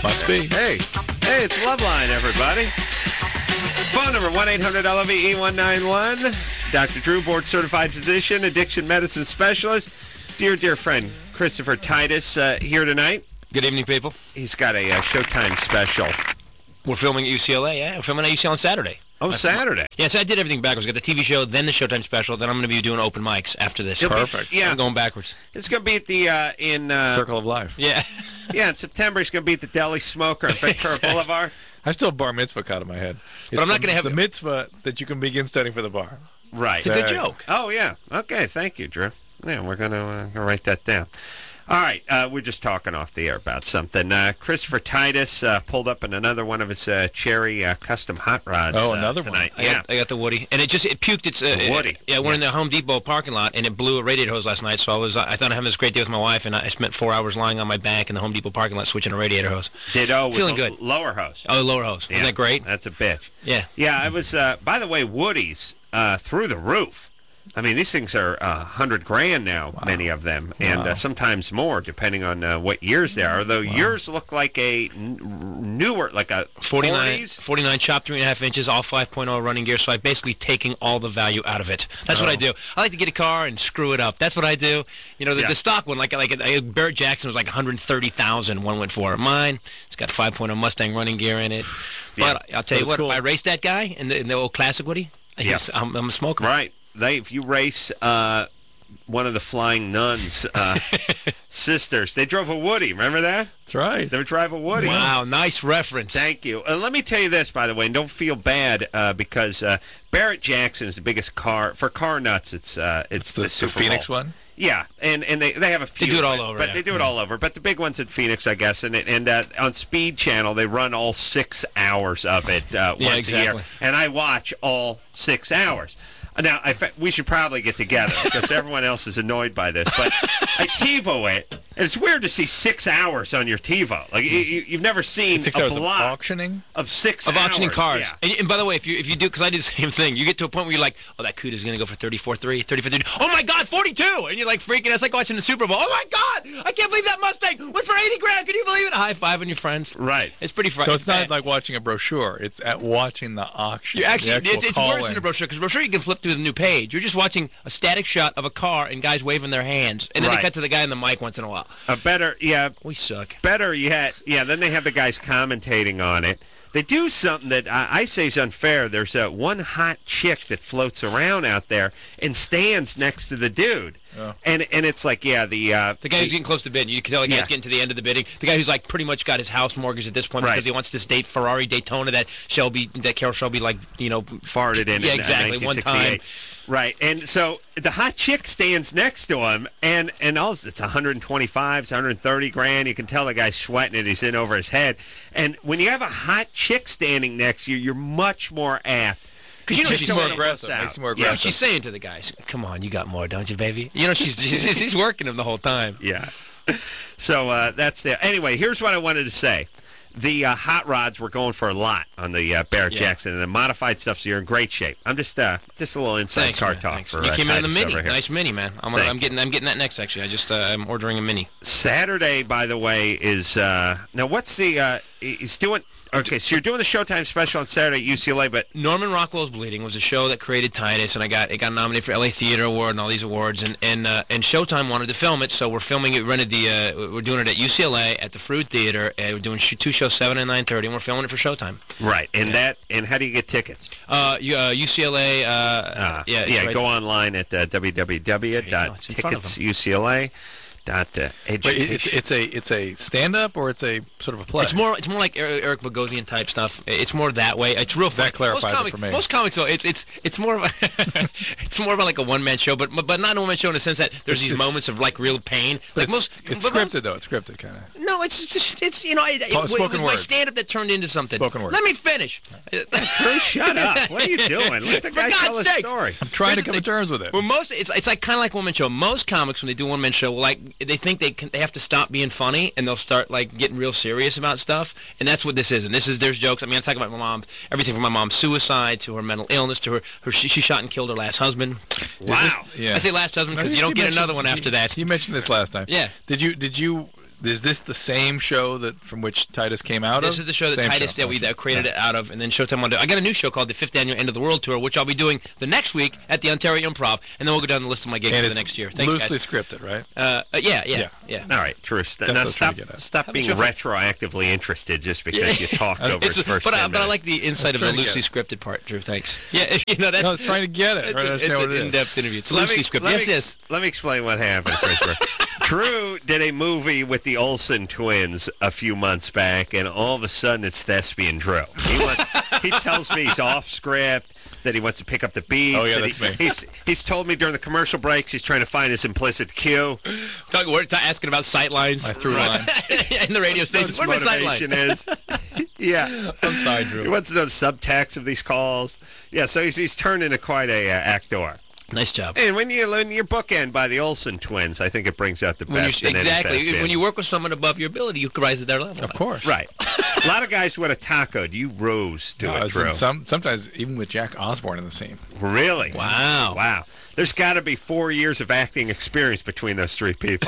Must be. Hey, it's Loveline, everybody. Phone number 1-800-LOVE-E191. Dr. Drew, board-certified physician, addiction medicine specialist. Dear friend, Christopher Titus here tonight. Good evening, people. He's got a Showtime special. We're filming at UCLA, yeah. We're filming at UCLA on Saturday. Saturday. Yeah, so I did everything backwards. Got the TV show, then the Showtime special, then I'm going to be doing open mics after this. Perfect. I'm going backwards. It's going to be at the, Circle of Life. Yeah. Yeah, in September, it's going to be at the Deli Smoker on Ventura Boulevard. I still have bar mitzvah cut in my head. But I'm not going to have the mitzvah that you can begin studying for the bar. Right. It's a good joke. Oh, yeah. Okay, thank you, Drew. Yeah, we're going to write that down. All right, we're just talking off the air about something. Christopher Titus pulled up in another one of his Cherry custom hot rods. Another tonight. one. Yeah, I got the Woody, and it puked. It's Woody. We're in the Home Depot parking lot, and it blew a radiator hose last night. So I thought I having this great day with my wife, and I spent 4 hours lying on my back in the Home Depot parking lot switching a radiator hose. Feeling good. Lower hose. Oh, lower hose. Yeah, Isn't that great? That's a bitch. Yeah. Yeah, I was. By the way, Woody's through the roof. I mean, these things are $100,000 now, many of them, and sometimes more, depending on what years they are. Although yours look like a newer, like a 49 chop 3.5 inches, all 5.0 running gear. So I'm basically taking all the value out of it. That's what I do. I like to get a car and screw it up. That's what I do. You know, the stock one, like Barrett Jackson was like $130,000. One went for mine. It's got 5.0 Mustang running gear in it. But I'll tell you what, cool. If I raced that guy in the old classic Woody, I'm a smoker. Right. If you race one of the Flying Nuns sisters, they drove a Woody. Remember that? That's right. They would drive a Woody. Wow, nice reference. Thank you. Let me tell you this, by the way, and don't feel bad because Barrett Jackson is the biggest car nuts. It's the Super Phoenix Bowl. one. Yeah, and they have a few. They do it all over. But they do it all over. But the big one's in Phoenix, I guess, and on Speed Channel they run all 6 hours of it once a year, and I watch all 6 hours. Now, we should probably get together because everyone else is annoyed by this. But I TiVo it, and it's weird to see 6 hours on your TiVo. Like you've never seen 6 a hours block of auctioning of 6 hours. Of auctioning cars. Yeah. And by the way, if you do, because I do the same thing, you get to a point where you're like, oh, that Cuda's going to go for 34.3, 34.3. Oh my God, 42! And you're like freaking. It's like watching the Super Bowl. Oh my God, I can't believe that Mustang went for $80,000. Can you believe it? A high five on your friends. Right. It's pretty fun. So it's not like watching a brochure. It's at watching the auction. You actually, it's worse than a brochure because brochure you can flip through the new page. You're just watching a static shot of a car and guys waving their hands, and then they cut to the guy in the mic once in a while. We suck. Better yet, then they have the guys commentating on it. They do something that I say is unfair. There's one hot chick that floats around out there and stands next to the dude. Oh. And it's like, the guy who's getting close to bidding. You can tell the guy's getting to the end of the bidding. The guy who's like pretty much got his house mortgaged at this point because he wants this Ferrari Daytona that Carroll Shelby farted in. Yeah, exactly. One time. Right, and so the hot chick stands next to him, and all it's $125,000, it's $130,000. You can tell the guy's sweating it; he's in over his head. And when you have a hot chick standing next to you, you're much more apt. Because she's more aggressive. Makes you more aggressive. Yeah, she's saying to the guys, "Come on, you got more, don't you, baby?" You know, she's working him the whole time. Yeah. So that's it. Anyway, here's what I wanted to say. The hot rods were going for a lot on the Barrett Jackson, and the modified stuff, so you're in great shape. I'm just a little inside car talk for you came in the Mini. Nice Mini, man. I'm getting that next, actually. I'm ordering a Mini. Saturday, by the way, is now what's the he's doing. Okay, so you're doing the Showtime special on Saturday at UCLA, but Norman Rockwell's Bleeding was a show that created Titus, and it got nominated for LA Theater Award and all these awards, and Showtime wanted to film it, so we're filming it. We're doing it at UCLA at the Fruit Theater. And we're doing 2 shows, 7 and 9:30, and we're filming it for Showtime. Right, and how do you get tickets? UCLA. Go online at www.ticketsucla.com. It's a stand-up or it's a sort of a play? It's more like Eric Bogosian type stuff. It's more that way. It's real fun. That clarifies it for me. Most comics, though, it's more of a it's more of like a one-man show, but not a one-man show in the sense that there's these moments of like real pain. But it's scripted though. It's scripted kind of. No, it's it was my stand-up that turned into something. Spoken word. Let me finish. Shut up. What are you doing? Let the guy tell his story. I'm trying to come to terms with it. Well, it's like kind of like one-man show. Most comics when they do one-man show, they think they have to stop being funny and they'll start like getting real serious about stuff, and that's what this is. And there's jokes. I mean, I'm talking about my mom's everything from my mom's suicide to her mental illness to her she shot and killed her last husband. Wow. I say last husband because you don't get another one after that. You mentioned this last time. Yeah. Did you Is this the same show from which Titus came out of? This is the show that Titus that created it out of, and then Showtime wanted to. I got a new show called the 5th Annual End of the World Tour, which I'll be doing the next week at the Ontario Improv, and then we'll go down the list of my gigs for the next year. Thanks, loosely guys. scripted, right? Yeah. All right, true. Now stop being retroactively interested just because you talked over his first 10 minutes. But I like the insight of the loosely scripted part, Drew. Thanks. Yeah, that's. I was trying to get it. It's an in-depth interview. It's loosely scripted. Yes. Let me explain what happened, Christopher. Drew did a movie with the Olsen twins a few months back, and all of a sudden it's Thespian Drew. He tells me he's off script, that he wants to pick up the beats. Oh, yeah, that's me. He's told me during the commercial breaks he's trying to find his implicit cue. Asking about sightlines. My through line. In the radio station. What my motivation is. Yeah. I'm sorry, Drew. He wants to know the subtext of these calls. Yeah, so he's turned into quite a actor. Nice job. And when you're bookend by the Olsen twins, I think it brings out the best. Exactly. When you work with someone above your ability, you can rise to their level. Of course. Right. A lot of guys would have tacoed. You rose to it, Drew. Sometimes even with Jack Osborne in the scene. Really? Wow. There's got to be 4 years of acting experience between those three people.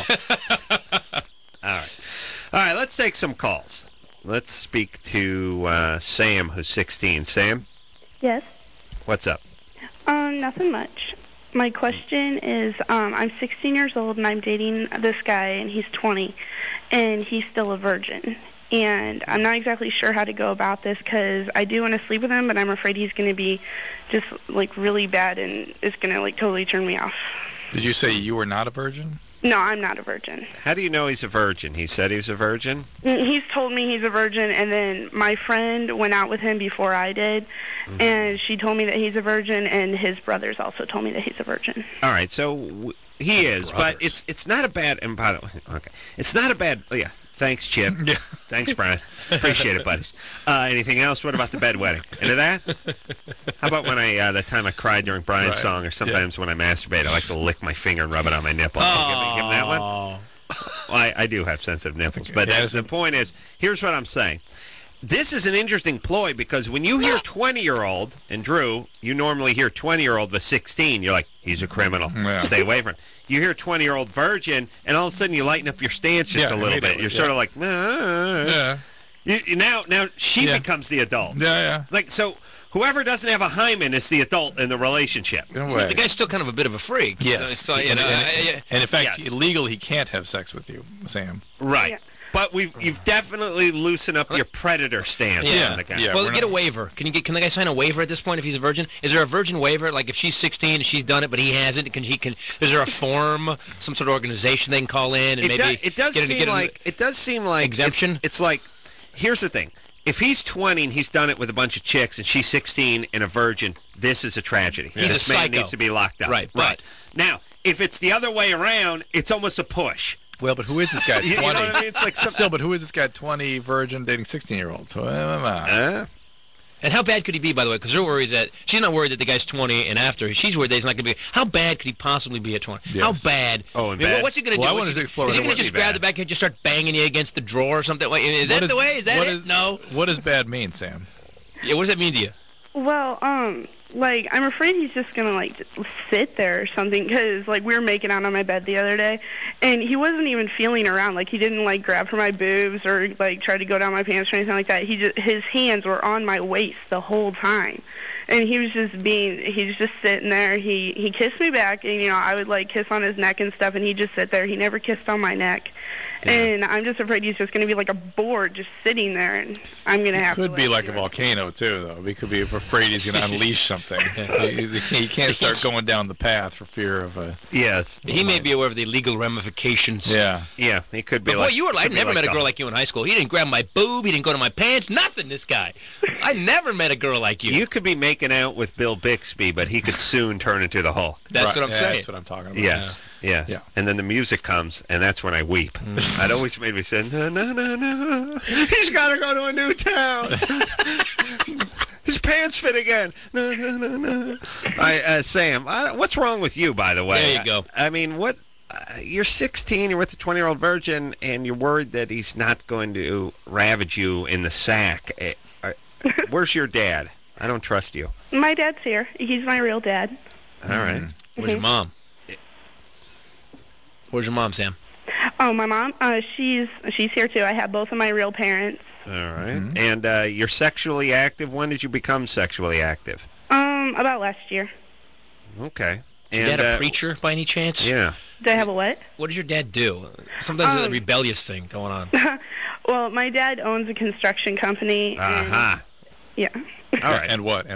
All right, let's take some calls. Let's speak to Sam, who's 16. Sam? Yes? What's up? Nothing much. My question is, I'm 16 years old, and I'm dating this guy, and he's 20, and he's still a virgin. And I'm not exactly sure how to go about this, because I do want to sleep with him, but I'm afraid he's going to be just, really bad, and it's going to, totally turn me off. Did you say you were not a virgin? No, I'm not a virgin. How do you know he's a virgin? He said he was a virgin? He's told me he's a virgin, and then my friend went out with him before I did, and she told me that he's a virgin, and his brothers also told me that he's a virgin. All right, so he is, but it's not a bad. And by the way, okay, it's not a bad. Yeah, thanks, Chip. Yeah. Thanks, Brian. Appreciate it, buddies. Anything else? What about the bedwetting? Into that? How about when that time I cried during Brian's song, or sometimes when I masturbate, I like to lick my finger and rub it on my nipple. Give him that one? Well, I do have sensitive nipples, but the point is, here's what I'm saying. This is an interesting ploy, because when you hear 20-year-old, and Drew, you normally hear 20-year-old with 16, you're like, he's a criminal. Yeah. Stay away from him. You hear 20-year-old virgin, and all of a sudden you lighten up your stance just a little bit. You're sort of like, yeah. Now she becomes the adult. Yeah. So whoever doesn't have a hymen is the adult in the relationship. The guy's still kind of a bit of a freak. Yes. And in fact, illegal, he can't have sex with you, Sam. Right. Yeah. But you've definitely loosened up your predator stance on the guy. Yeah, well, get a waiver. Can the guy sign a waiver at this point if he's a virgin? Is there a virgin waiver? Like if she's 16 and she's done it but he hasn't, is there a form, some sort of organization they can call in and it does seem like exemption? It's like, here's the thing. If he's 20 and he's done it with a bunch of chicks and she's 16 and a virgin, this is a tragedy. He's this a man psycho. Needs to be locked up. Right. Now, if it's the other way around, it's almost a push. Well, but who is this guy? 20. You know what I mean? It's like still, but who is this guy? 20, virgin, dating 16-year-olds. So, and how bad could he be, by the way? Because her worry is that she's not worried that the guy's 20 and after. She's worried that he's not going to be. How bad could he possibly be at 20? Yes. How bad? Oh, bad. What's he going to do? I wanted to explore. Is he going to just grab the back and just start banging you against the drawer or something? Is that the way? Is that it? No. What does bad mean, Sam? Yeah, what does that mean to you? Well, I'm afraid he's just going to, just sit there or something, because, we were making out on my bed the other day, and he wasn't even feeling around. He didn't, grab for my boobs or, try to go down my pants or anything like that. His hands were on my waist the whole time. And he was just sitting there. He kissed me back, and, I would, kiss on his neck and stuff, and he'd just sit there. He never kissed on my neck. Yeah. And I'm just afraid he's just going to be like a board just sitting there, and I'm going to have to... It could be like a volcano, too, though. He could be afraid he's going to unleash something. He can't start going down the path for fear of a... Yes. He may be aware of the legal ramifications. Yeah. Yeah, he could be but boy, I never met a girl like you in high school. He didn't grab my boob. He didn't go to my pants. Nothing, this guy. I never met a girl like you. You could be making out with Bill Bixby, but he could soon turn into the Hulk. That's what I'm saying. That's what I'm talking about. Yes. Yes. Yeah. And then the music comes, and that's when I weep. It always made me say, no. He's got to go to a new town. His pants fit again. No. Sam, what's wrong with you, by the way? There you go. I mean, what? You're 16, you're with a 20-year-old virgin, and you're worried that he's not going to ravage you in the sack. Where's your dad? I don't trust you. My dad's here. He's my real dad. All right. Where's your mom? Where's your mom, Sam? Oh, my mom. She's here too. I have both of my real parents. All right. Mm-hmm. And you're sexually active. When did you become sexually active? About last year. Okay. Is your dad a preacher by any chance? Yeah. Do I have a what? What does your dad do? Sometimes there's a rebellious thing going on. Well, my dad owns a construction company. Uh-huh. Yeah. All right. And what?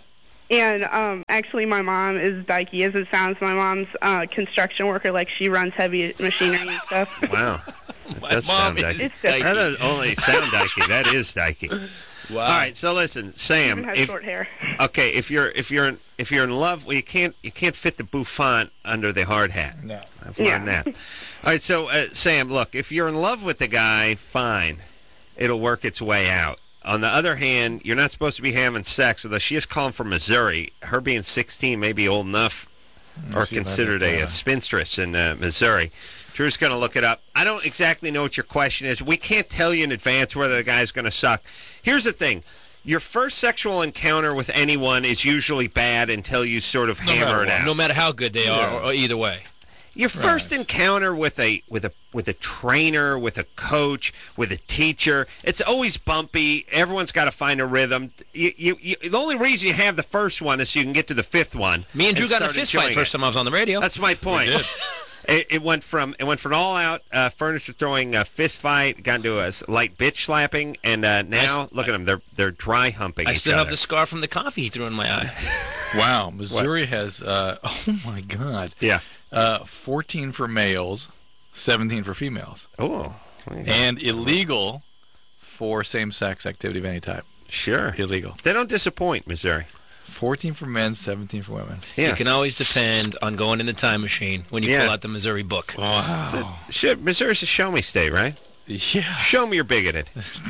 And actually, my mom is dykey as it sounds. My mom's construction worker. Like, she runs heavy machinery and stuff. Wow. It does sound dykey. That doesn't only sound dykey. That is dykey. Wow. All right, so listen, Sam. Has short hair. Okay, if you're in love, well, you can't fit the bouffant under the hard hat. No, I've learned that. All right, so Sam, look, if you're in love with the guy, fine, it'll work its way out. On the other hand, you're not supposed to be having sex, although she is calling from Missouri. Her being 16 may be old enough or considered a spinstress in Missouri. Drew's going to look it up. I don't exactly know what your question is. We can't tell you in advance whether the guy's going to suck. Here's the thing. Your first sexual encounter with anyone is usually bad until you sort of hammer it out. No matter how good they are, or either way. Your first encounter with a trainer, with a coach, with a teacher, it's always bumpy. Everyone's got to find a rhythm. The only reason you have the first one is so you can get to the fifth one. Me and Drew got in a fist fight first time I was on the radio. That's my point. It went from all out furniture throwing fist fight, got into a light bitch slapping, and now look at them. They're dry humping each other. I still have the scar from the coffee he threw in my eye. Wow, Missouri has oh my God. Yeah. 14 for males, 17 for females. Oh. And illegal for same-sex activity of any type. Sure. Illegal. They don't disappoint, Missouri. 14 for men, 17 for women. Yeah. You can always depend on going in the time machine when you pull out the Missouri book. Wow. Missouri's a show-me state, right? Yeah. Show me you're bigoted.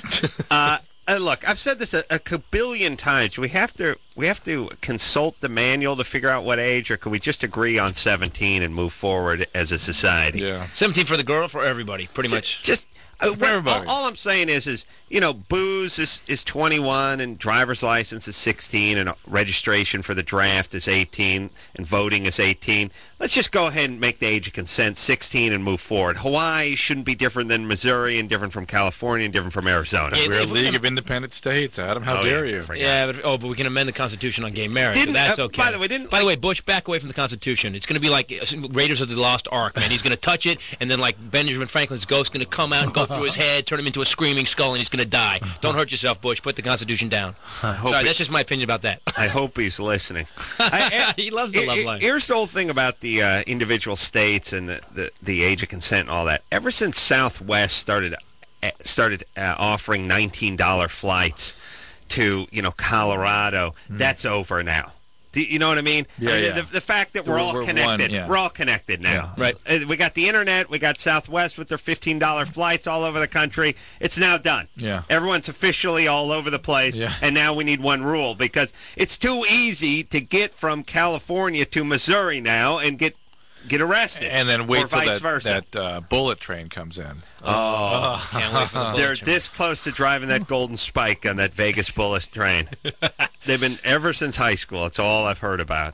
Look, I've said this a kabillion times. We have to consult the manual to figure out what age, or could we just agree on 17 and move forward as a society? Yeah. 17 for the girl, for everybody, pretty much. Just all I'm saying is booze is 21 and driver's license is 16 and registration for the draft is 18 and voting is 18. Let's just go ahead and make the age of consent 16 and move forward. Hawaii shouldn't be different than Missouri and different from California and different from Arizona. We're a league of independent states, Adam. How dare you? Yeah, but we can amend the Constitution on gay marriage. That's okay. By the way, Bush, back away from the Constitution. It's going to be like Raiders of the Lost Ark, man. He's going to touch it, and then like Benjamin Franklin's ghost going to come out and go through his head, turn him into a screaming skull, and he's going to die. Don't hurt yourself, Bush. Put the Constitution down. Sorry, that's just my opinion about that. I hope he's listening. He loves the love line. Here's the whole thing about the individual states and the age of consent and all that. Ever since Southwest started offering $19 flights to Colorado, that's over now. You know what I mean? Yeah, The fact that we're all connected. We're all connected now. Yeah. Right. We got the internet. We got Southwest with their $15 flights all over the country. It's now done. Yeah. Everyone's officially all over the place. Yeah. And now we need one rule because it's too easy to get from California to Missouri now and get arrested. And then wait till that bullet train comes in. Oh, can't wait for the bullet They're train. this close to driving that golden spike on that Vegas bullet train. They've been ever since high school. That's all I've heard about.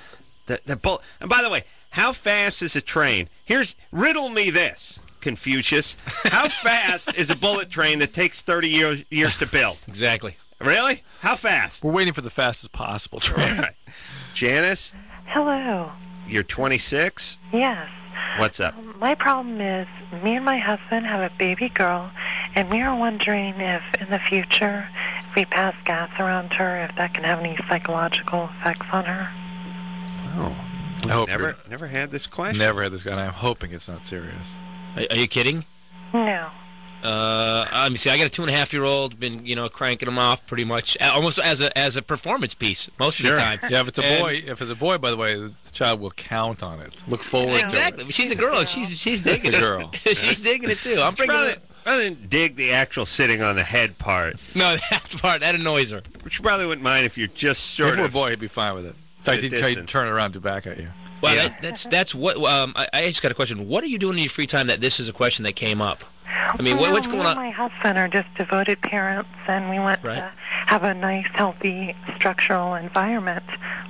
And by the way, how fast is a train? Riddle me this, Confucius. How fast is a bullet train that takes 30 years to build? Exactly. Really? How fast? We're waiting for the fastest possible train. Right. Janice? Hello. You're 26? Yes. What's up? My problem is me and my husband have a baby girl, and we are wondering if in the future, if we pass gas around her, if that can have any psychological effects on her. Oh. I hope Never had this question? Never had this guy. I'm hoping it's not serious. Are you kidding? No. Let me see. I got a 2.5-year-old. Been cranking him off pretty much, almost as a performance piece most of the time. Yeah, if it's a boy, by the way, the child will count on it. Look forward to it. Exactly. She's a girl. She's digging it. Girl. She's digging it too. I'm bringing it. I didn't dig the actual sitting on the head part. No, that annoys her. Which you probably wouldn't mind if you're just sort of. If of. If we're a boy, he'd be fine with it. In fact, he'd turn around and do back at you. Well, yeah. that's what. I just got a question. What are you doing in your free time that this is a question that came up? I mean, what's going on? Me and my husband are just devoted parents, and we want to have a nice, healthy, structural environment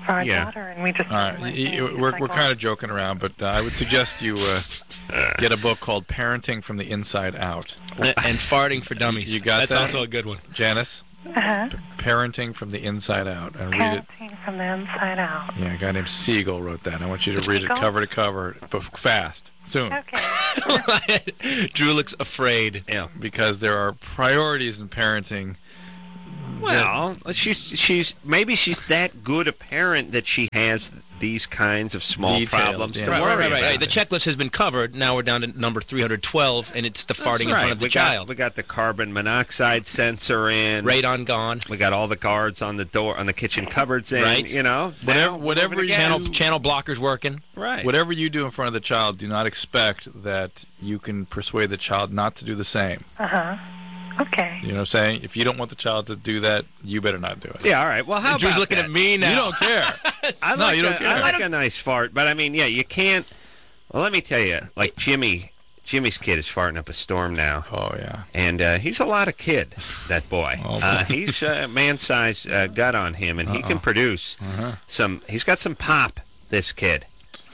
for our daughter, and we just... We're kind of joking around, but I would suggest you get a book called Parenting from the Inside Out. And Farting for Dummies. You got That's that? That's also a good one. Janice? Parenting from the Inside Out. And read it. Parenting from the Inside Out. Yeah, a guy named Siegel wrote that. I want you to read it cover to cover, but fast, soon. Okay. Drew looks afraid. Yeah, because there are priorities in parenting. Well, she's maybe she's that good a parent that she has these kinds of small Details, problems yeah. to worry about. Right. The checklist has been covered. Now we're down to number 312, and it's the farting in front of the child. We got the carbon monoxide sensor in. Radon gone. We got all the guards on the door, on the kitchen cupboards in. Right. You know, whatever channel blockers working. Right. Whatever you do in front of the child, do not expect that you can persuade the child not to do the same. Okay. You know what I'm saying? If you don't want the child to do that, you better not do it. Yeah, all right. Well, how Drew's about looking that? at me now. You don't care. You don't care. I like a nice fart, but I mean, yeah, you can't. Well, let me tell you, like Jimmy's kid is farting up a storm now. Oh, yeah. And he's a lot of kid, that boy. He's a man-sized gut on him, and he can produce some. He's got some pop, this kid.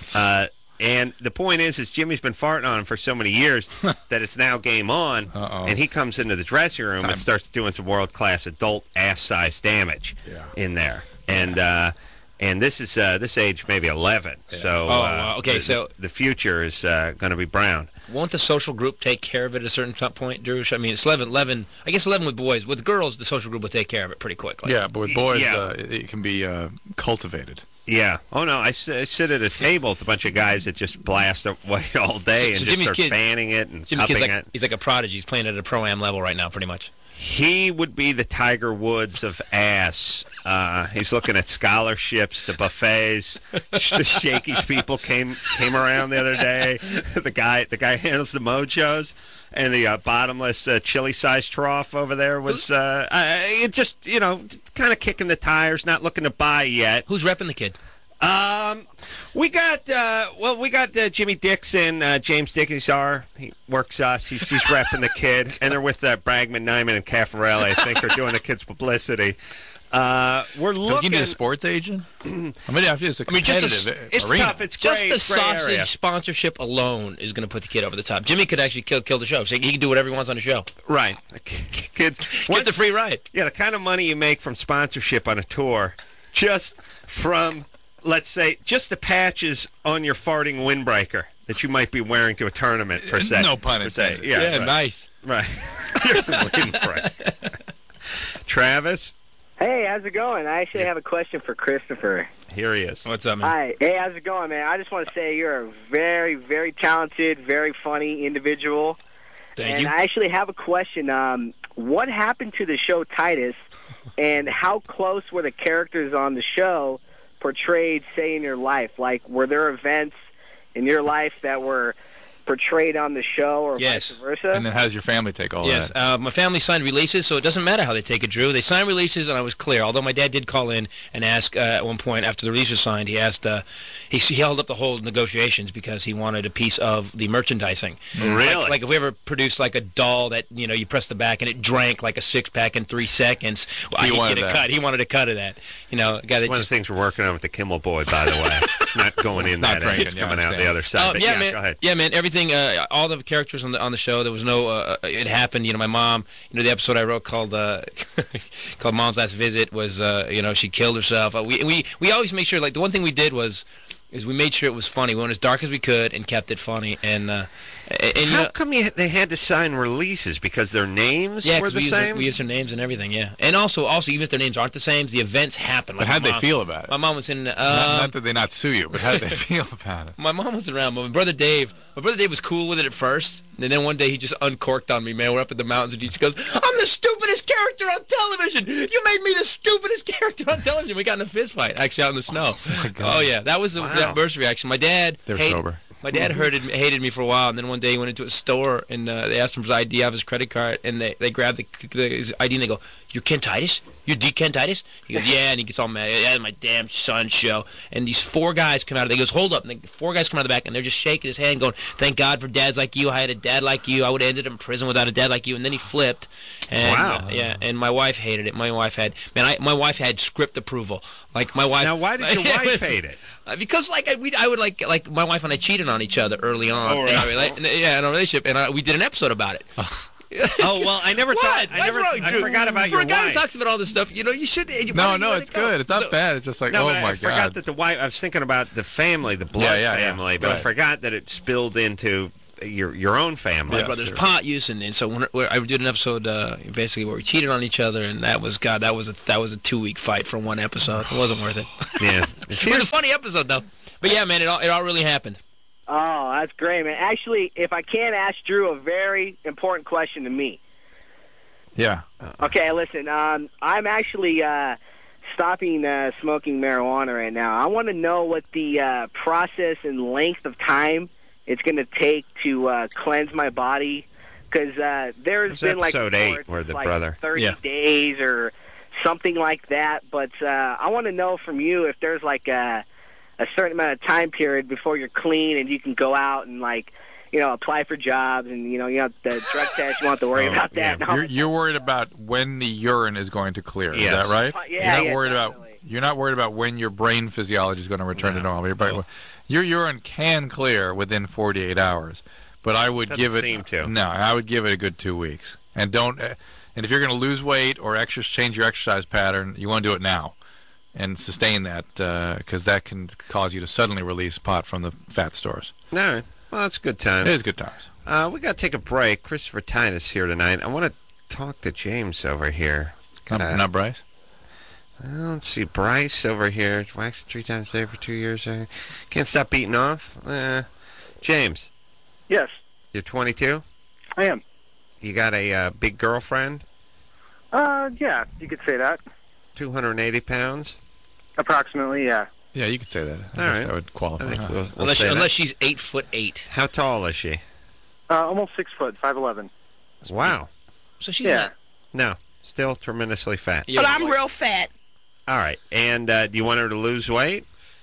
And the point is Jimmy's been farting on him for so many years that it's now game on, and he comes into the dressing room and starts doing some world-class adult ass-sized damage in there. And this is this age maybe 11. Yeah. So okay. So the future is going to be brown. Won't the social group take care of it at a certain point, Drew? I mean, it's 11. I guess 11 with boys. With girls, the social group will take care of it pretty quickly. Yeah, but with boys, it can be cultivated. Yeah. Oh, no, I sit at a table with a bunch of guys that just blast away all day and just start fanning it and cupping it. He's like a prodigy. He's playing at a pro-am level right now, pretty much. He would be the Tiger Woods of ass. He's looking at scholarships, the buffets. The Shakey's people came around the other day. The guy handles the mojos, and the bottomless chili-sized trough over there was it just kind of kicking the tires, not looking to buy yet. Who's repping the kid? We got Jimmy Dixon, James Dickinsar. He works us. He's repping the kid, and they're with Bragman, Nyman, and Caffarelli. I think are doing the kid's publicity. We're looking. Don't you need a sports agent? I mean, it's a competitive it's arena. tough. It's great. Just the sausage sponsorship alone is going to put the kid over the top. Jimmy could actually kill the show. So he can do whatever he wants on the show. Right. Kids gets a free ride. Yeah, the kind of money you make from sponsorship on a tour, just from, let's say, just the patches on your farting windbreaker that you might be wearing to a tournament, per se. No pun intended. Yeah, right. Nice. Right. Windbreaker. Travis? Hey, how's it going? I actually have a question for Christopher. Here he is. What's up, man? Hi. Hey, how's it going, man? I just want to say you're a very, very talented, very funny individual. Thank you. I actually have a question. What happened to the show Titus, and how close were the characters on the show portrayed, say, in your life? Like, were there events in your life that were portrayed on the show, or vice versa? And then how does your family take all that? Yes, my family signed releases, so it doesn't matter how they take it, Drew. They signed releases, and I was clear. Although my dad did call in and ask at one point after the release was signed, he asked, he held up the whole negotiations because he wanted a piece of the merchandising. Really? Like if we ever produced like a doll that you press the back and it drank like a 6-pack in 3 seconds, he'd get a cut. He wanted a cut of that. A guy that one of the things we're working on with the Kimmel Boy, by the way. It's not going in that end. It's coming out the other side. But man. Go ahead. Yeah, man. Everything. All the characters on the show. There was no. It happened. My mom. The episode I wrote called called Mom's Last Visit was. She killed herself. We always make sure. Like the one thing we did was we made sure it was funny. We went as dark as we could and kept it funny. And how come they had to sign releases because their names were the same? We used their names and everything. Yeah, and also even if their names aren't the same, the events happen. Like how did they feel about it? My mom was in. Not that they not sue you, but how did they feel about it? My mom was around. My brother Dave was cool with it at first, and then one day he just uncorked on me. Man, we're up in the mountains, and he just goes, "I'm the stupidest character on television. You made me the stupidest character on television." We got in a fist fight, actually, out in the snow. Oh yeah, that was that burst reaction. My dad. They're sober. My dad hated me for a while, and then one day he went into a store, and they asked him for his ID off his credit card, and they grabbed his ID, and they go, "You're Ken Titus? You're D. Ken Titus?" He goes, "Yeah," and he gets all mad. "Yeah, my damn son's show." And these 4 guys come out. He goes, "Hold up!" And 4 guys come out of the back, and they're just shaking his hand, going, "Thank God for dads like you. I had a dad like you. I would have ended in prison without a dad like you." And then he flipped. And, wow. Yeah, and my wife hated it. My wife had script approval. Like my wife. Now, why did your wife hate it? Because I would like my wife and I cheated on each other early on in our relationship, and we did an episode about it. Oh well, I never thought. I forgot about your wife. For a guy who talks about all this stuff, you should. No, it's good. It's not bad. It's just like, oh my God. I forgot that the wife. I was thinking about the family, the blood family, but I forgot that it spilled into your own family. My brother's pot use, and so I did an episode basically where we cheated on each other, and that was a 2-week fight for one episode. It wasn't worth it. Yeah, it was a funny episode though. But yeah, man, it all really happened. Oh, that's great, man. Actually, if I can ask Drew a very important question to me. Yeah. Okay, listen. I'm actually stopping smoking marijuana right now. I want to know what the process and length of time it's going to take to cleanse my body, because there's been like episode 8 where the brother 30 days or something like that. But I want to know from you if there's like a certain amount of time period before you're clean and you can go out and apply for jobs and you have the drug test. You won't have to worry about that. Yeah. You're worried about when the urine is going to clear. Is that right? You're not worried about when your brain physiology is going to return to normal. Your urine can clear within 48 hours, but I would give it. I would give it a good 2 weeks. And don't. And if you're going to lose weight or change your exercise pattern, you want to do it now. And sustain that, because that can cause you to suddenly release pot from the fat stores. All right. Well, that's good times. It is good times. We got to take a break. Christopher Titus here tonight. I want to talk to James over here. Not Bryce? Well, let's see. Bryce over here. Waxed 3 times a day for 2 years. Can't stop beating off. James. Yes. You're 22? I am. You got a big girlfriend? Yeah, you could say that. 280 pounds? Approximately, yeah. Yeah, you could say that. I guess that would qualify. Unless she's 8'8". How tall is she? Almost 6 foot, 5'11". Wow. So she's not. No, still tremendously fat. But I'm real fat. All right. And do you want her to lose weight?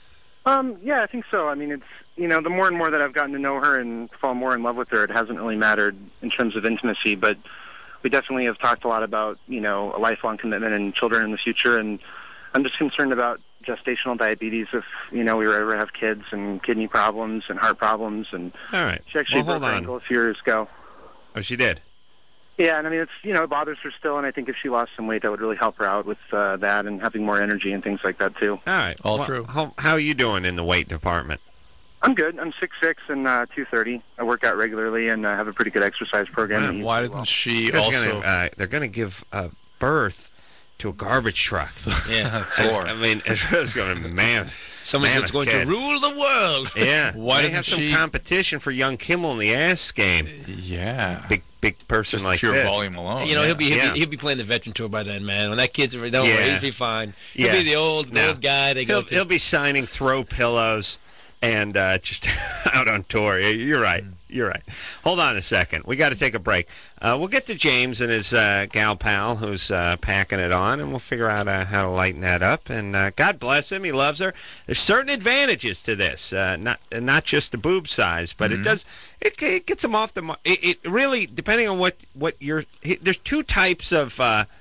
Yeah, I think so. I mean, it's the more and more that I've gotten to know her and fall more in love with her, it hasn't really mattered in terms of intimacy, but we definitely have talked a lot about, a lifelong commitment and children in the future, and I'm just concerned about gestational diabetes if, we were ever have kids and kidney problems and heart problems. And all right. She actually broke her ankle a few years ago. Oh, she did? Yeah, and I mean, it's, it bothers her still, and I think if she lost some weight, that would really help her out with that and having more energy and things like that, too. All right. True. How are you doing in the weight department? I'm good. I'm 6'6" and 230. I work out regularly and have a pretty good exercise program. Why doesn't she also... they're going to give birth to a garbage truck. Yeah. I mean, it's going to, Someone's going to rule the world. Yeah. Why doesn't have some competition for young Kimmel in the ass game? Yeah. Big person just like pure this. volume alone. He'll be playing the veteran tour by then, man. When that kid's don't worry, he'll be fine. He'll be the old guy. He'll be signing throw pillows and just out on tour. You're right. You're right. Hold on a second. We got to take a break. We'll get to James and his gal pal who's packing it on, and we'll figure out how to lighten that up. And God bless him. He loves her. There's certain advantages to this, not just the boob size, but it does. It gets him off the. It really, depending on what you're. There's 2 types of.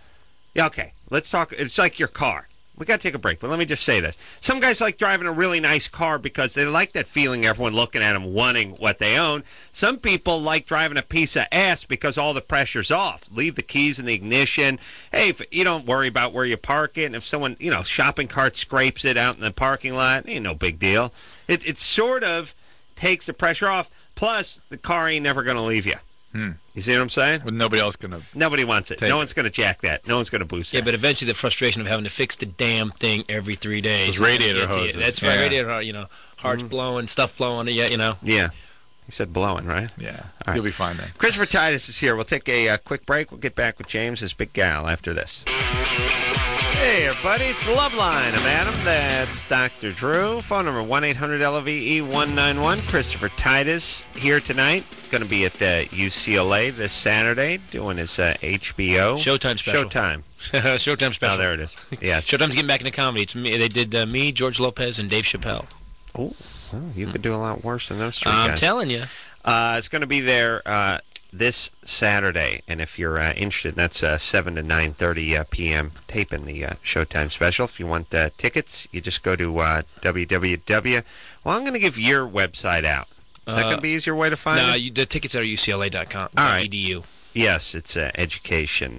Okay, let's talk. It's like your car. We got to take a break, but let me just say this. Some guys like driving a really nice car because they like that feeling, everyone looking at them, wanting what they own. Some people like driving a piece of ass because all the pressure's off. Leave the keys in the ignition. Hey, if you don't worry about where you park it, and if someone, shopping cart scrapes it out in the parking lot, ain't no big deal. It sort of takes the pressure off. Plus, the car ain't never going to leave you. You see what I'm saying? Well, nobody else going to. Nobody wants it. No one's going to jack that. No one's going to boost it. Yeah, but eventually the frustration of having to fix the damn thing every 3 days. Those radiator hoses. That's right, radiator, hearts blowing, stuff flowing, Yeah. said blowing, right? Yeah. Right. You'll be fine then. Christopher Titus is here. We'll take a quick break. We'll get back with James, his big gal, after this. Hey, everybody. It's Loveline. I'm Adam. That's Dr. Drew. Phone number 1-800-LOVE-191. Christopher Titus here tonight. Going to be at UCLA this Saturday doing his HBO. Showtime special. Showtime special. Oh, there it is. Yes. Showtime's getting back into comedy. It's me. They did me, George Lopez, and Dave Chappelle. Oh, well, you could do a lot worse than those three guys. I'm telling you. It's going to be there this Saturday, and if you're interested, that's 7 to 9:30 p.m. taping the Showtime special. If you want tickets, you just go to www. Well, I'm going to give your website out. Is that going to be easier way to find it? No, the tickets are UCLA.com. All right. .edu. Yes, it's education.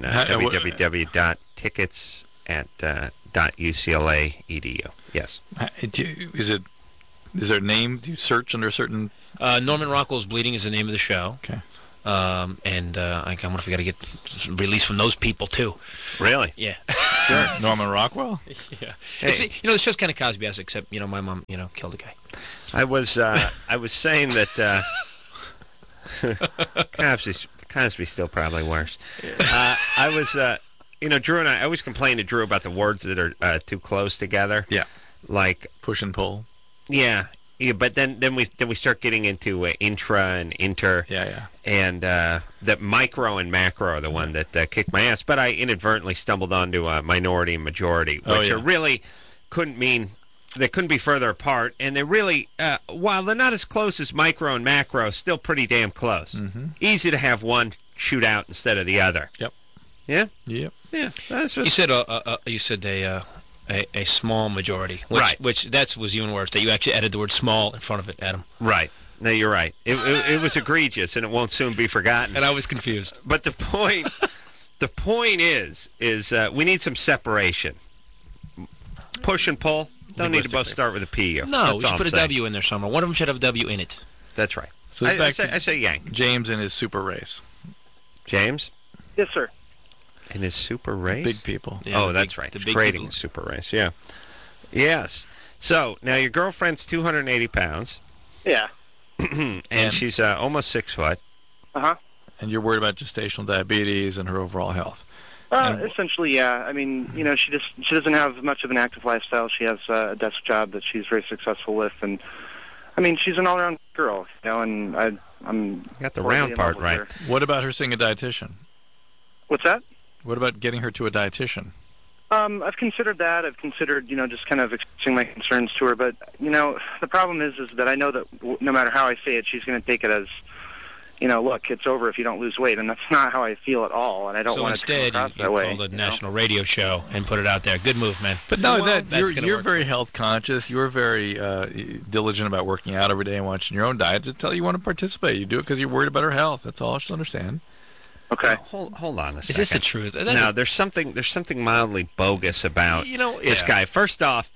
www.tickets.ucla.edu. Yes. Is there a name? Do you search under a certain... Norman Rockwell's Bleeding is the name of the show. Okay. I wonder if we got to get released from those people, too. Really? Yeah. Sure. Norman Rockwell? Yeah. Hey. The show's kind of Cosby-esque, except, my mom, killed a guy. I was saying that Cosby's still probably worse. I was, Drew and I always complain to Drew about the words that are too close together. Yeah. Like push and pull. Yeah, but then we start getting into intra and inter. Yeah. And the micro and macro are the one that kicked my ass. But I inadvertently stumbled onto minority and majority, which are really couldn't mean. They couldn't be further apart, and they're really, while they're not as close as micro and macro, still pretty damn close. Mm-hmm. Easy to have one shoot out instead of the other. Yep. Yeah? Yep. Yeah. That's just... You said a small majority, right? Which was even worse. That you actually added the word "small" in front of it, Adam. Right. No, you're right. It was egregious, and it won't soon be forgotten. And I was confused. But the point is we need some separation. Push and pull. Don't need to both start with a P. No, we should put a W in there somewhere. One of them should have a W in it. That's right. So I say yank. James in his super race. James? Yes, sir. In his super race? Big people. Yeah, that's right. He's creating a super race, yeah. Yes. So, now your girlfriend's 280 pounds. Yeah. and she's almost 6 foot. Uh-huh. And you're worried about gestational diabetes and her overall health. Essentially, yeah. I mean, she doesn't have much of an active lifestyle. She has a desk job that she's very successful with, and I mean, she's an all-around girl, and I'm got the round part right. Her. What about her seeing a dietitian? What's that? What about getting her to a dietitian? I've considered that. I've considered, just kind of expressing my concerns to her, but the problem is that I know that no matter how I say it, she's going to take it as, look, it's over if you don't lose weight, and that's not how I feel at all, and I don't want it to come across that way. So instead, you called a national radio show and put it out there. Good move, man. But no, you're very health conscious. You're very diligent about working out every day and watching your own diet. Just tell her you want to participate. You do it because you're worried about her health. That's all. She'll understand. Okay. Hold on a second. Is this the truth? No, there's something mildly bogus about this guy. First off,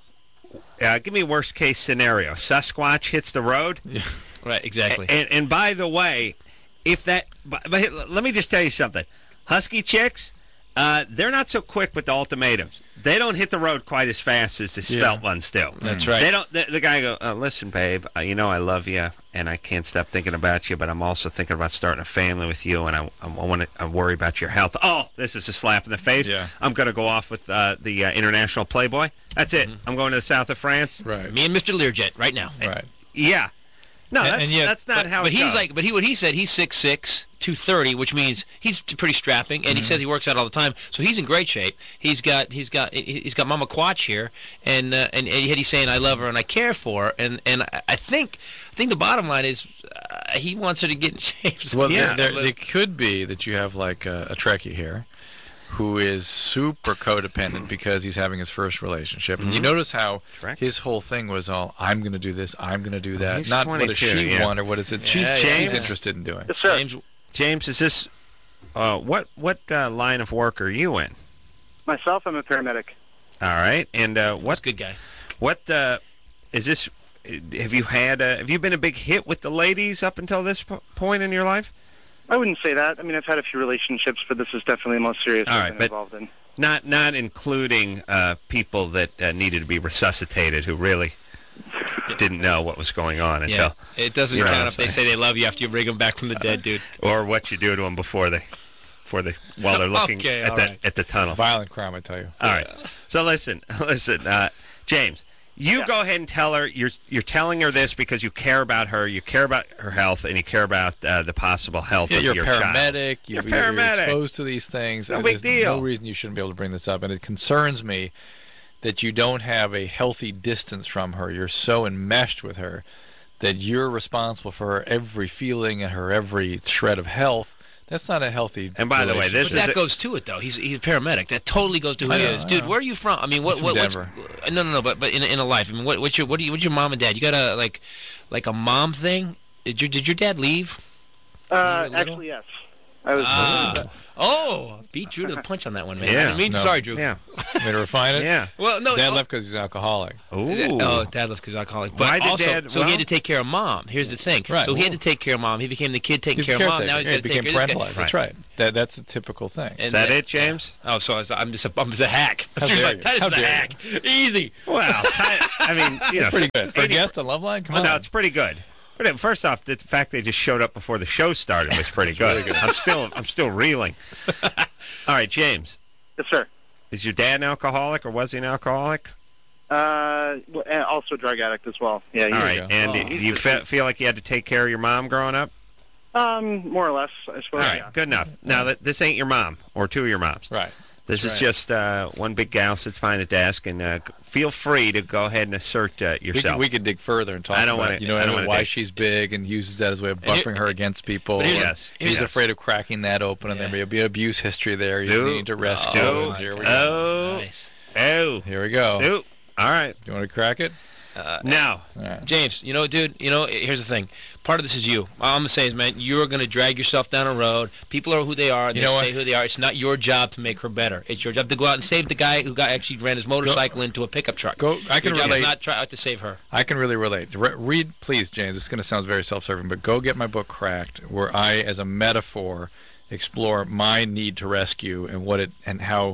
give me a worst case scenario. Sasquatch hits the road. Yeah. Right, exactly. And by the way, but let me just tell you something. Husky chicks, they're not so quick with the ultimatums. They don't hit the road quite as fast as the svelte ones do. That's right. They don't. The guy go, listen, babe, I love you, and I can't stop thinking about you, but I'm also thinking about starting a family with you, and I worry about your health. Oh, this is a slap in the face. Yeah. I'm going to go off with the International Playboy. That's it. I'm going to the south of France. Right. Me and Mr. Learjet right now. Right. Yeah. No, that's not how it goes. But what he said, he's 6'6", 230, which means he's pretty strapping, and he says he works out all the time, so he's in great shape. He's got Mama Quatch here, and he's saying I love her and I care for her, and I think the bottom line is he wants her to get in shape. Well, it could be that you have like a Trekkie here who is super codependent because he's having his first relationship. And you notice how his whole thing was all, I'm going to do this, I'm going to do that. He's not 22, what does she want or what is it she's interested in doing. Yes, sir. James, is this what line of work are you in? Myself, I'm a paramedic. All right, and That's a good guy. What is this? Have you been a big hit with the ladies up until this point in your life? I wouldn't say that. I mean, I've had a few relationships, but this is definitely the most serious I've been involved in. Not including people that needed to be resuscitated who really didn't know what was going on until. It doesn't count if they say they love you after you bring them back from the dead, dude. Or what you do to them while they're looking at the tunnel. Violent crime, I tell you. All right. So listen, James. You go ahead and tell her. You're telling her this because you care about her. You care about her health, and you care about the possible health of your child. You're paramedic. You're exposed to these things. No big deal. No reason you shouldn't be able to bring this up, and it concerns me that you don't have a healthy distance from her. You're so enmeshed with her that you're responsible for her every feeling and her every shred of health. That's not a healthy. And by the way, that goes to it though. He's a paramedic. That totally goes to who he is, dude. Where are you from? I mean, what? Denver. No. But in a life, I mean, what's your mom and dad? You got a like a mom thing? Did your dad leave? Actually, yes. I was. Beat Drew to the punch on that one, man. Yeah. Sorry, Drew. Yeah. Way to refine it. Yeah. Well, no. Dad left because he's an alcoholic. Ooh. Oh, Dad left because he's alcoholic. But he had to take care of Mom. Here's the thing. Right. So he had to take care of Mom. He became the kid taking care of Mom. Now he's got to take care of this guy. That's right. That's a typical thing. Is that it, James? Oh, so I'm just a hack. Drew's like, Titus is a hack. Easy. Well, I mean, it's pretty good for a guest on Loveline. Come on. No, it's pretty good. But first off, the fact they just showed up before the show started was pretty good. Really good. I'm still reeling. All right, James. Yes, sir. Is your dad an alcoholic, or was he an alcoholic? Also a drug addict as well. Yeah. All right. And you feel like you had to take care of your mom growing up? More or less, I suppose. All right. Yeah. Good enough. Now, this ain't your mom or two of your moms. Right. This is just one big gal sits behind a desk, and feel free to go ahead and assert yourself. We could dig further and talk about why she's big and uses that as a way of buffering her against people. He's afraid of cracking that open, and there may be an abuse history there. He's needing to rescue. Here we go. Nice. Here we go. All right. You want to crack it? No. Right. James, dude, here's the thing. Part of this is you. All I'm going to say is, man, you're going to drag yourself down a road. People are who they are, and they stay who they are. It's not your job to make her better. It's your job to go out and save the guy who actually ran his motorcycle into a pickup truck. I can relate. Your job is not not try out to save her. I can really relate. Read, please, James. It's going to sound very self-serving, but go get my book, Cracked, where I, as a metaphor, explore my need to rescue and how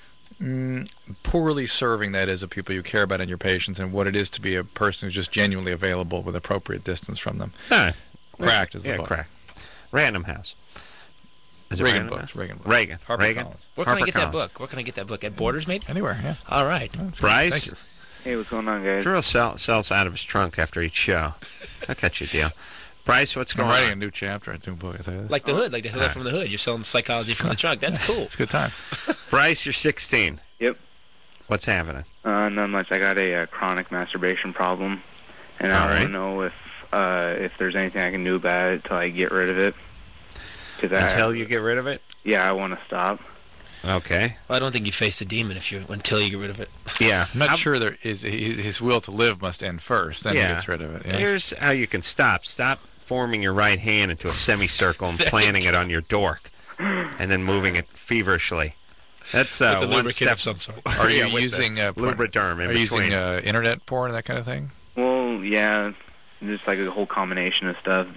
poorly serving that is of people you care about and your patients, and what it is to be a person who's just genuinely available with appropriate distance from them. Cracked is the book. Cracked. Random House. Is it Reagan Books. Reagan. Harper Collins. Where can I get that book? Where can I get that book? At Borders, maybe? Anywhere, yeah. All right. Bryce? Hey, what's going on, guys? Drew sells out of his trunk after each show. I'll cut you a deal. Bryce, what's going on? I'm writing a new chapter in new book. Like the Hood, from the Hood. You're selling psychology from the trunk. That's cool. It's good times. Bryce, you're 16. Yep. What's happening? Not much. I got a chronic masturbation problem, and I want to know if there's anything I can do about it to get rid of it. Until you get rid of it? Yeah, I want to stop. Okay. Well, I don't think you face the demon until you get rid of it. Yeah. I'm not sure there is his will to live must end first, then he gets rid of it. Yes. Here's how you can stop. Stop forming your right hand into a semicircle and planting it on your dork, and then moving it feverishly. That's with one step of some sort. Are you using Lubriderm in between? Are you using internet porn and that kind of thing? Well, yeah. Just like a whole combination of stuff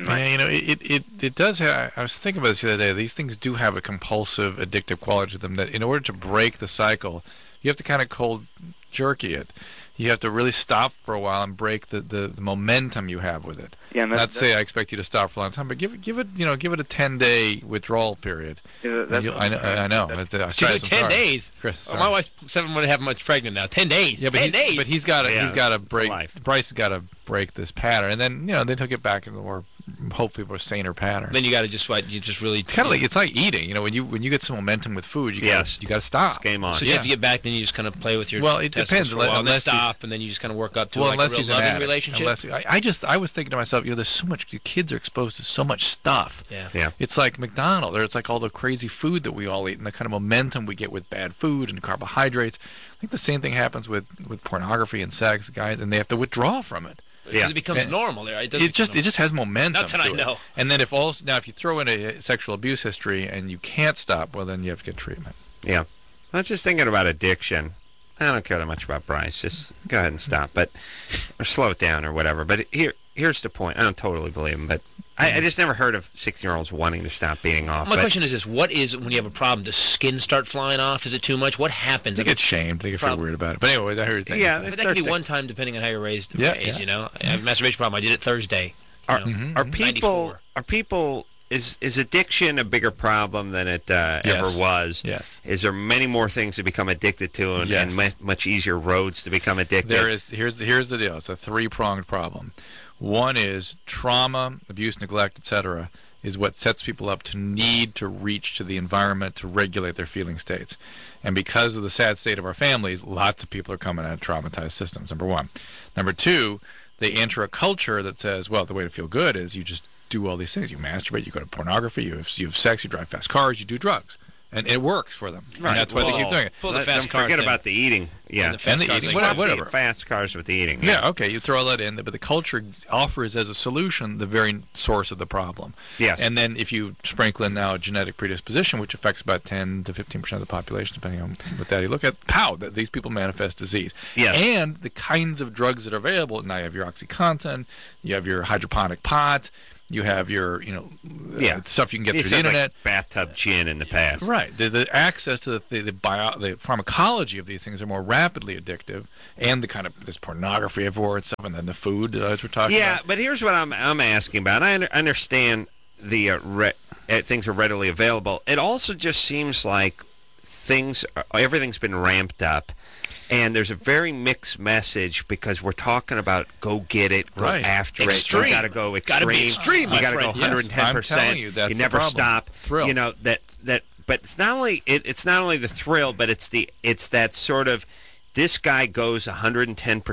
it does have. I was thinking about this the other day. These things do have a compulsive, addictive quality to them. That in order to break the cycle, you have to kind of cold jerky it. You have to really stop for a while and break the momentum you have with it. Yeah, not say I expect you to stop for a long time, but give it a 10-day withdrawal period. Yeah, I know. 10 days. Chris, my wife's 7.5 months pregnant now. 10 days. Yeah, 10 days. But he's got to break. Bryce has got to break this pattern, and then then he'll get back into a more hopefully more saner pattern. Then you got to just really. It's kind of like it's like eating. When you get some momentum with food, you got to stop. It's game on. So if you get back, then you just kind of play with your. Well, it depends. Unless stop, and then you just kind of work up to a real loving relationship. I was thinking to myself, there's so much. The kids are exposed to so much stuff. Yeah. It's like McDonald's, or it's like all the crazy food that we all eat, and the kind of momentum we get with bad food and carbohydrates. I think the same thing happens with pornography and sex, guys, and they have to withdraw from it. Because it becomes normal there. It just has momentum. Not that I know. And then if you throw in a sexual abuse history and you can't stop, well, then you have to get treatment. Yeah. I was just thinking about addiction. I don't care that much about Bryce. Just go ahead and stop, or slow it down or whatever. But here's the point. I don't totally believe him, but I just never heard of 16-year-olds wanting to stop beating off. My question is this: what is when you have a problem? Does skin start flying off? Is it too much? What happens? They get shamed. They get feel weird about it. But anyway, I heard things. Yeah, but that can be one time depending on how you're raised. You know, I have a masturbation problem. I did it Thursday. Are people? Is addiction a bigger problem than it ever was? Yes. Is there many more things to become addicted to and much easier roads to become addicted? There is. Here's the deal. It's a three-pronged problem. One is trauma, abuse, neglect, etc., is what sets people up to need to reach to the environment to regulate their feeling states. And because of the sad state of our families, lots of people are coming out of traumatized systems, number one. Number two, they enter a culture that says, well, the way to feel good is you just do all these things. You masturbate, you go to pornography, you have sex, you drive fast cars, you do drugs. And it works for them. Right. And that's why they keep doing it. Don't forget about the eating. Yeah. And the eating. Whatever. Fast cars with the eating. Yeah, okay. You throw all that in. But the culture offers as a solution the very source of the problem. Yes. And then if you sprinkle in now a genetic predisposition, which affects about 10 to 15% of the population, depending on what data you look at, these people manifest disease. Yes. And the kinds of drugs that are available, now you have your OxyContin, you have your hydroponic pot, you have your, stuff you can get through the internet. Like bathtub gin in the past. Right. The access to the pharmacology of these things are more rapidly addictive, and the kind of this pornography everywhere and stuff, and then the food as we're talking about. Yeah, but here's what I'm asking about. I understand the things are readily available. It also just seems like everything's been ramped up. And there's a very mixed message because we're talking about go get it, go after it. You got to go extreme. Got to be extreme. You got to go 110%. Yes, I'm telling you, that's you never the stop. Thrill. You know that. But it's not only the thrill, but it's that sort of this guy goes 110%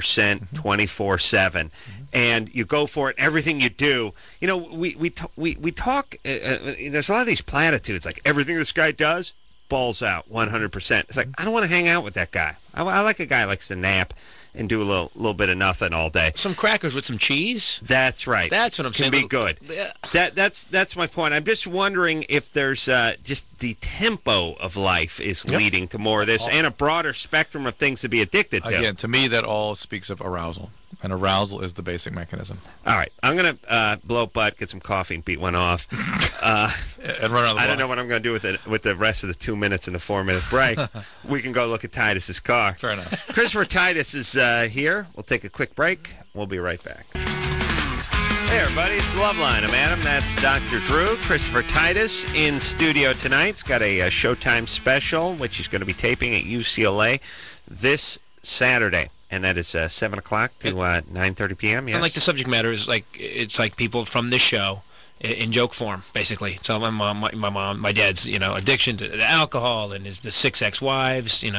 24/7, and you go for it. Everything you do, we talk. There's a lot of these platitudes like everything this guy does. Balls out 100%. It's like I don't want to hang out with that guy. I like a guy who likes to nap and do a little bit of nothing all day. Some crackers with some cheese. That's right. That's what I'm saying. Can be good. Yeah. That's my point. I'm just wondering if there's just the tempo of life is leading to more of this and a broader spectrum of things to be addicted to. Again, to me, that all speaks of arousal. And arousal is the basic mechanism. All right. I'm going to blow butt, get some coffee, and beat one off. And run around the I don't know what I'm going to do with the rest of the 2 minutes and the 4-minute break. We can go look at Titus's car. Fair enough. Christopher Titus is here. We'll take a quick break. We'll be right back. Hey, everybody. It's Loveline. I'm Adam. That's Dr. Drew. Christopher Titus in studio tonight. He's got a Showtime special, which he's going to be taping at UCLA this Saturday. And that is 7 o'clock to 9:30 p.m., yes? And, the subject matter is, it's like people from this show in joke form, basically. So my mom, my dad's, addiction to alcohol and the 6 ex-wives, he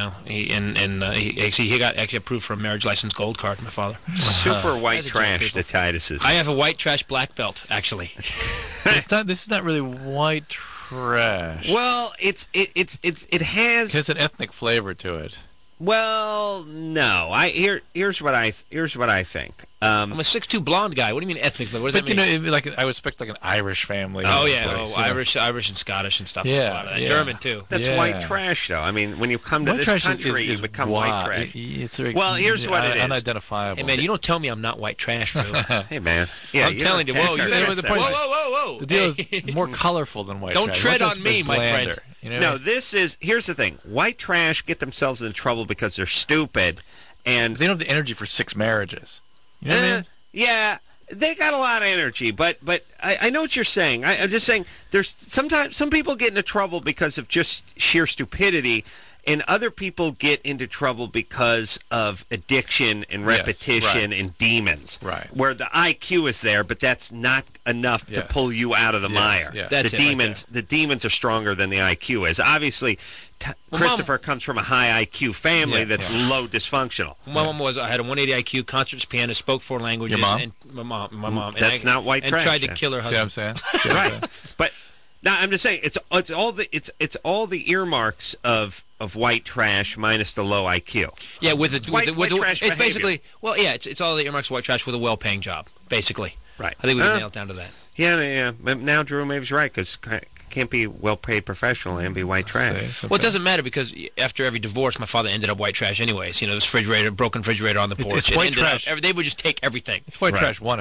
got actually approved for a marriage license gold card, my father. Super white trash, the Tituses. I have a white trash black belt, actually. This is not really white trash. Well, it has... It has an ethnic flavor to it. Well, no. Here's what I think. I'm a 6'2" blonde guy. What do you mean ethnic flavor? What does that mean? I would expect an Irish family. Oh yeah, Irish and Scottish and stuff. Yeah, German too. That's white trash, though. I mean, when you come to white this country, you become white trash. Here's what it is. Unidentifiable. Hey man, you don't tell me I'm not white trash, Drew. Hey man, yeah, I'm telling you. Whoa! The deal is more colorful than white. Don't trash. tread on me, my friend. No, here's the thing. White trash get themselves in trouble because they're stupid, and they don't have the energy for 6 marriages. You know what I mean? Yeah, they got a lot of energy, but I know what you're saying. I'm just saying there's sometimes some people get into trouble because of just sheer stupidity, and other people get into trouble because of addiction and repetition and demons. Right. Where the IQ is there, but that's not enough to pull you out of the mire. That's the demons are stronger than the IQ is. Obviously, Christopher comes from a high IQ family that's low dysfunctional. My mom I had a 180 IQ, concerts pianist, spoke 4 languages. Your mom? And my mom. That's not white trash. And tried to kill her husband. See what I'm saying? Right. But now I'm just saying it's all the earmarks of white trash minus the low IQ. Yeah, trash it's basically it's all the earmarks of white trash with a well-paying job, basically. Right. I think we can nail it down to that. Yeah. Now Drew maybe's right because can't be well-paid professional and be white trash. Well, it doesn't matter because after every divorce, my father ended up white trash anyways. This broken refrigerator on the porch. It's white trash. They would just take everything. It's white trash wannabe.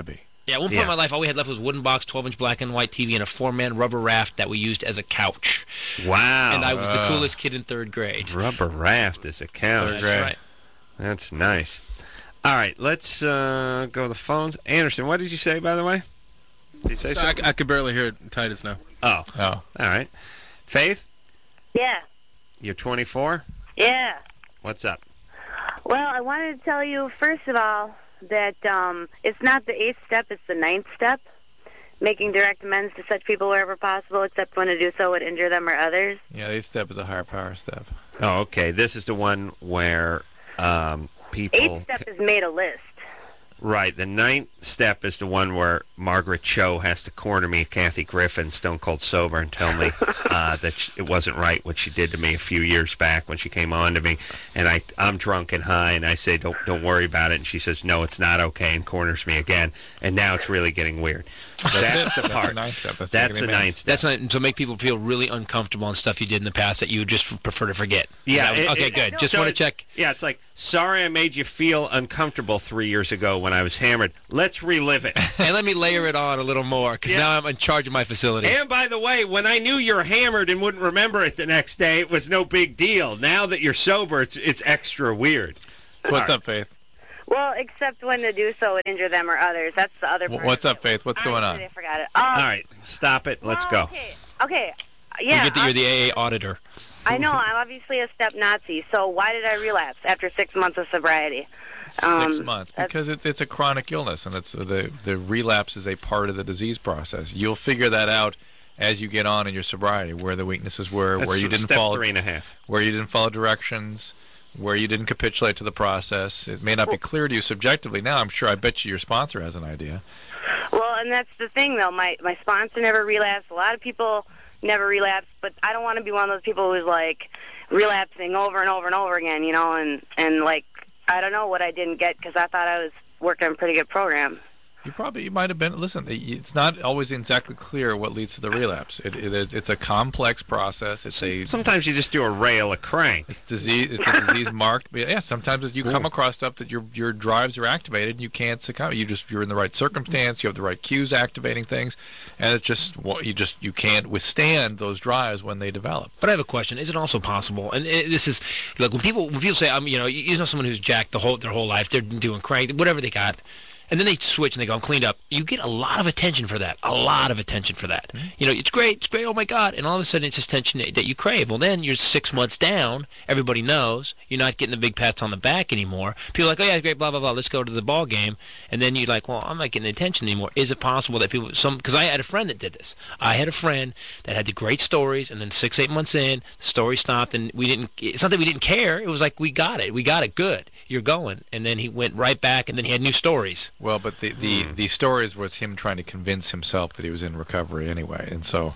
Yeah, at one point in my life, all we had left was wooden box, 12-inch black and white TV, and a 4-man rubber raft that we used as a couch. Wow. And I was the coolest kid in 3rd grade. Rubber raft as a couch. That's right. That's nice. All right, let's go to the phones. Anderson, what did you say, by the way? Did you say something? I could barely hear Titus now. Oh. All right. Faith? Yeah. You're 24? Yeah. What's up? Well, I wanted to tell you, first of all, that it's not the 8th step, it's the 9th step. Making direct amends to such people wherever possible, except when to do so would injure them or others. Yeah, the 8th step is a higher power step. Oh, okay. This is the one where people... 8th step is made a list. Right. The 9th step is the one where Margaret Cho has to corner me, Kathy Griffin, stone cold sober, and tell me that it wasn't right what she did to me a few years back when she came on to me. And I'm drunk and high, and I say, don't worry about it. And she says, no, it's not okay, and corners me again. And now it's really getting weird. That's the part. That's the 9th step. That's the 9th step. That's not, so make people feel really uncomfortable on stuff you did in the past that you would just prefer to forget. Yeah. Okay, good. Just want to check. Yeah, it's like, sorry I made you feel uncomfortable 3 years ago when I was hammered. Let's relive it. And let me layer it on a little more, because now I'm in charge of my facility. And by the way, when I knew you were hammered and wouldn't remember it the next day, it was no big deal. Now that you're sober, it's extra weird. So what's up, Faith? Well, except when to do so would injure them or others. That's the other part. What's up, Faith? What's going on? I forgot it. All right, stop it. Let's go. Okay. Yeah. You get that you're the AA auditor. I know. I'm obviously a step Nazi. So why did I relapse after 6 months of sobriety? 6 months, because it's a chronic illness, and it's the relapse is a part of the disease process. You'll figure that out as you get on in your sobriety, where the weaknesses were, where you didn't follow 3.5, where you didn't follow directions, where you didn't capitulate to the process. It may not be clear to you subjectively now. I'm sure. I bet you your sponsor has an idea. Well, and that's the thing, though. My sponsor never relapsed. A lot of people never relapsed, but I don't want to be one of those people who's like relapsing over and over and over again, you know, and like, I don't know what I didn't get because I thought I was working on a pretty good program. You might have been. Listen, it's not always exactly clear what leads to the relapse. It's a complex process. Sometimes you just do a rail of crank. It's a disease marked. But yeah, sometimes you come across stuff that your drives are activated and you can't succumb. You're in the right circumstance. You have the right cues activating things, and you can't withstand those drives when they develop. But I have a question: is it also possible? And this is like when people say, you know someone who's jacked their whole life, they're doing crank, whatever they got. And then they switch and they go, I'm cleaned up. You get a lot of attention for that. Mm-hmm. You know, it's great, oh my God. And all of a sudden it's this attention that you crave. Well, then you're 6 months down. Everybody knows. You're not getting the big pats on the back anymore. People are like, oh yeah, great, blah, blah, blah. Let's go to the ball game. And then you're like, well, I'm not getting the attention anymore. Is it possible that because I had a friend that did this. I had a friend that had the great stories, and then 6-8 months in, the story stopped, and it's not that we didn't care. It was like, we got it, good. You're going. And then he went right back, and then he had new stories. Well, but the stories was him trying to convince himself that he was in recovery anyway. And so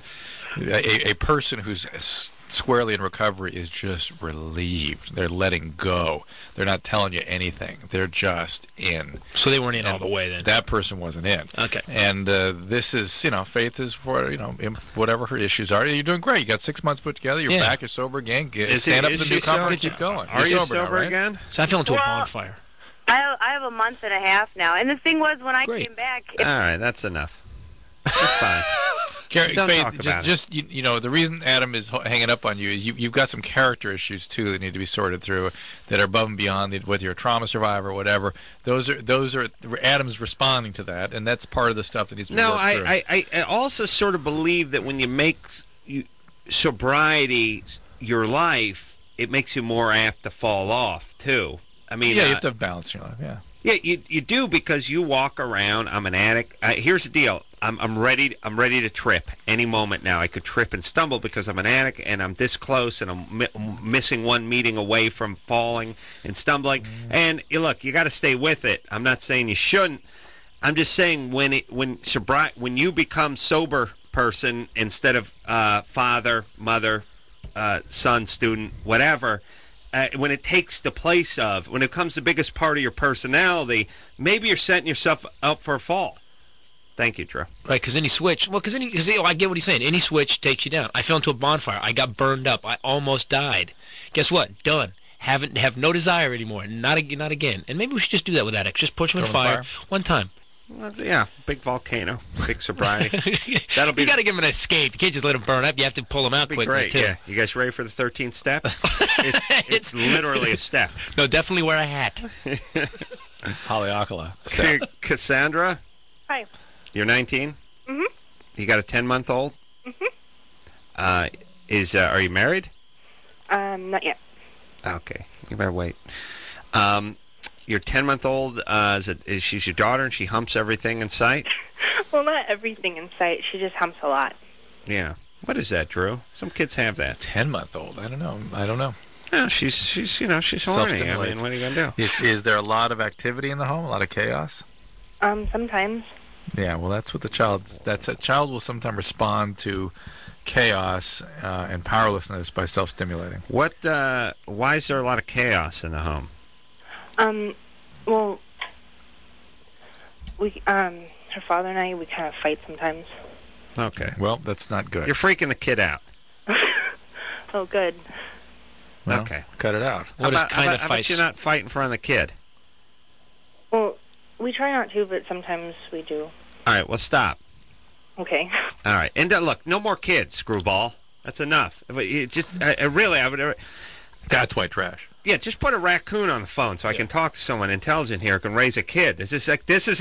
a person who's squarely in recovery is just relieved. They're letting go. They're not telling you anything. They're just in. So they weren't in all the way then? That person wasn't in. Okay. And this is, Faith is for, whatever her issues are. You're doing great. You got 6 months put together. You're back. You're sober again. Stand up to the new company. Keep going. Are you sober again? So I fell into a bonfire. I have a month and a half now, and the thing was when I came back. All right, that's enough. That's fine. Faith, the reason Adam is hanging up on you is you've got some character issues too that need to be sorted through that are above and beyond whether you're a trauma survivor or whatever. Those are Adam's responding to that, and that's part of the stuff that needs to be worked through. I also sort of believe that when you make sobriety your life, it makes you more apt to fall off too. I mean, you have to have balance in your life. Yeah. Yeah, you do, because you walk around. I'm an addict. Here's the deal. I'm ready to trip any moment now. I could trip and stumble because I'm an addict and I'm this close and I'm missing one meeting away from falling and stumbling. And look, you got to stay with it. I'm not saying you shouldn't. I'm just saying when you become sober person instead of father, mother, son, student, whatever. When it takes the place of, when it becomes the biggest part of your personality, maybe you're setting yourself up for a fall. Thank you, Drew. Right, because any switch, I get what he's saying. Any switch takes you down. I fell into a bonfire. I got burned up. I almost died. Guess what? Done. Have no desire anymore. Not again. And maybe we should just do that with addicts. Just push them in fire one time. Yeah, big volcano, big sobriety. That'll be. You got to give him an escape. You can't just let him burn up. You have to pull him out quickly, great, too. Yeah. You guys ready for the 13th step? It's literally a step. No, definitely wear a hat. Haleakala. Cassandra? Hi. You're 19? Mm-hmm. You got a 10-month-old? Mm-hmm. Are you married? Not yet. Okay. You better wait. Your 10-month-old, she's your daughter and she humps everything in sight? Well, not everything in sight. She just humps a lot. Yeah. What is that, Drew? Some kids have that. 10-month-old. I don't know. Yeah, she's horny. I mean, what are you going to do? Is there a lot of activity in the home? A lot of chaos? Sometimes. Yeah, well, that's what a child will sometimes respond to chaos and powerlessness by self-stimulating. Why is there a lot of chaos in the home? Well, her father and I, we kind of fight sometimes. Okay. Well, that's not good. You're freaking the kid out. Oh, good. Well, okay. Cut it out. What is kind of fight? How about you not fight in front of the kid? Well, we try not to, but sometimes we do. All right, well, stop. Okay. All right. And look, no more kids, screwball. That's enough. I would... That's white trash. Yeah, just put a raccoon on the phone so I can talk to someone intelligent here who can raise a kid. This is